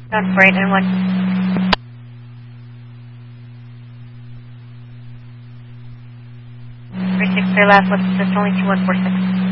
Sounds great. And what? 363 last, what's this? Only 2146.